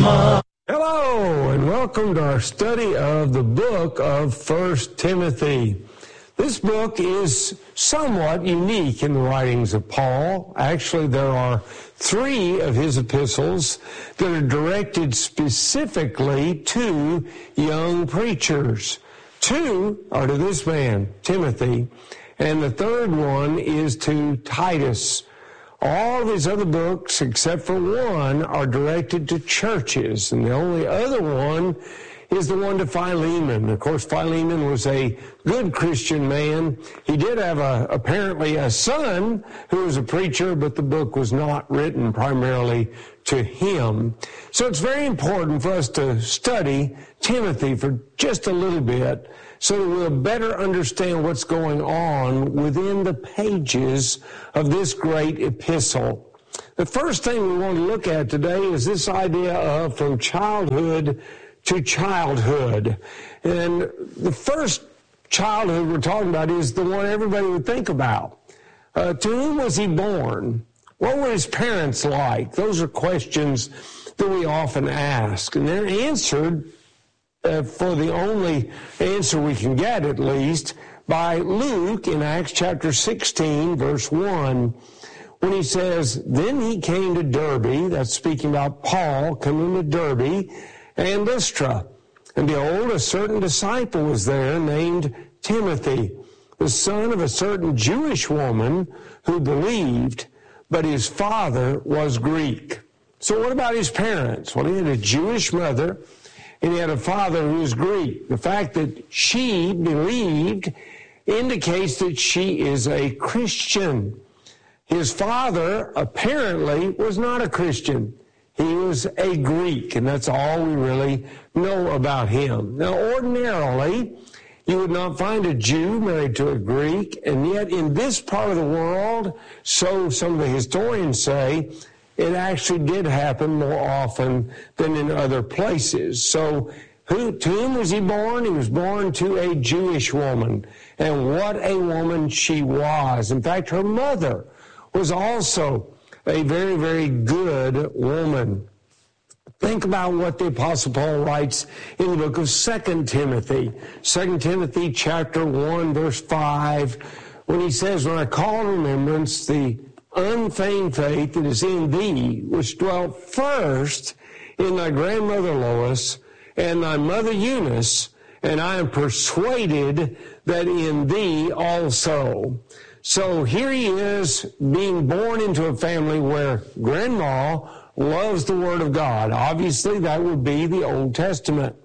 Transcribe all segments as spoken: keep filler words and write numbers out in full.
Mama. Hello, and welcome to our study of the book of First Timothy. This book is somewhat unique in the writings of Paul. Actually, there are three of his epistles that are directed specifically to young preachers. Two are to this man, Timothy, and the third one is to Titus. All of his other books, except for one, are directed to churches, and the only other one is the one to Philemon. Of course, Philemon was a good Christian man. He did have a, apparently a son who was a preacher, but the book was not written primarily to him. So it's very important for us to study Timothy for just a little bit so that we'll better understand what's going on within the pages of this great epistle. The first thing we want to look at today is this idea of from childhood to childhood. And the first childhood we're talking about is the one everybody would think about. Uh, to whom was he born? What were his parents like? Those are questions that we often ask, and they're answered uh, for the only answer we can get, at least, by Luke in Acts chapter sixteen, verse one, when he says, "Then he came to Derbe," that's speaking about Paul coming to Derbe, "and Lystra. And behold, a certain disciple was there named Timothy, the son of a certain Jewish woman who believed, but his father was Greek." So what about his parents? Well, he had a Jewish mother, and he had a father who was Greek. The fact that she believed indicates that she is a Christian. His father apparently was not a Christian. He was a Greek, and that's all we really know about him. Now, ordinarily, you would not find a Jew married to a Greek, and yet in this part of the world, so some of the historians say, it actually did happen more often than in other places. So, who, to whom was he born? He was born to a Jewish woman, and what a woman she was. In fact, her mother was also a very, very good woman. Think about what the Apostle Paul writes in the book of Second Timothy. Second Timothy chapter one, verse five, when he says, "When I call to remembrance the unfeigned faith that is in thee, which dwelt first in thy grandmother Lois and thy mother Eunice, and I am persuaded that in thee also." So here he is being born into a family where grandma loves the Word of God. Obviously, that would be the Old Testament.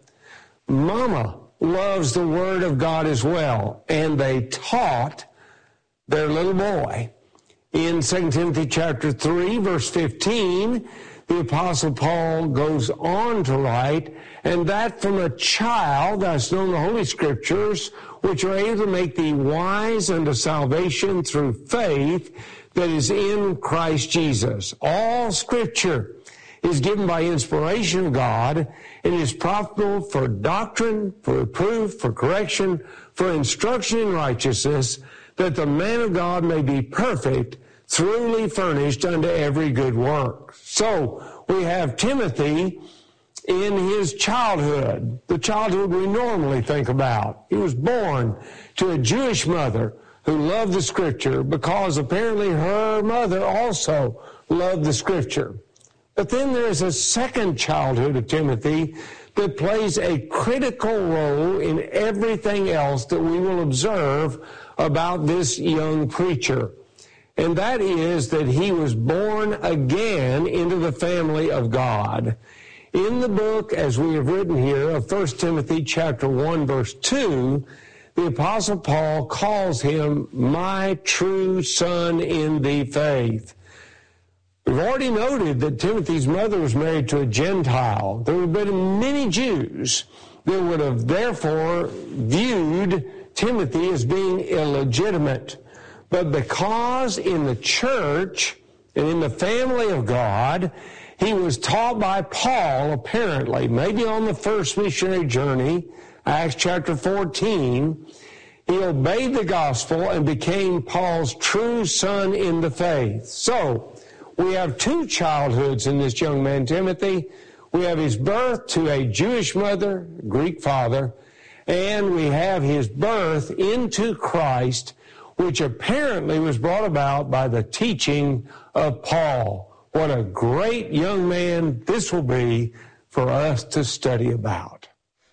Mama loves the Word of God as well, and they taught their little boy. In Second Timothy chapter three, verse fifteen, the Apostle Paul goes on to write, "And that from a child that's known the Holy Scriptures, which are able to make thee wise unto salvation through faith that is in Christ Jesus." All Scripture is given by inspiration of God and is profitable for doctrine, for reproof, for correction, for instruction in righteousness, that the man of God may be perfect, thoroughly furnished unto every good work. So we have Timothy in his childhood, the childhood we normally think about. He was born to a Jewish mother who loved the Scripture because apparently her mother also loved the Scripture. But then there's a second childhood of Timothy that plays a critical role in everything else that we will observe about this young preacher. And that is that he was born again into the family of God. In the book, as we have written here, of First Timothy chapter one, verse two, the Apostle Paul calls him my true son in the faith. We've already noted that Timothy's mother was married to a Gentile. There would have been many Jews that would have therefore viewed Timothy as being illegitimate. But because in the church and in the family of God, he was taught by Paul, apparently, maybe on the first missionary journey, Acts chapter fourteen, he obeyed the gospel and became Paul's true son in the faith. So, we have two childhoods in this young man, Timothy. We have his birth to a Jewish mother, Greek father, and we have his birth into Christ, which apparently was brought about by the teaching of Paul. What a great young man this will be for us to study about.